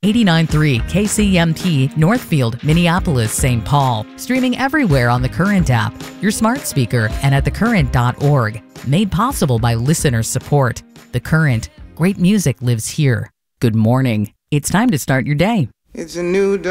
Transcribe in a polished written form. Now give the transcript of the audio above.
89.3 KCMT, Northfield, Minneapolis, St. Paul. Streaming everywhere on the Current app, your smart speaker, and at thecurrent.org. Made possible by listener support. The Current. Great music lives here. Good morning. It's time to start your day. It's a new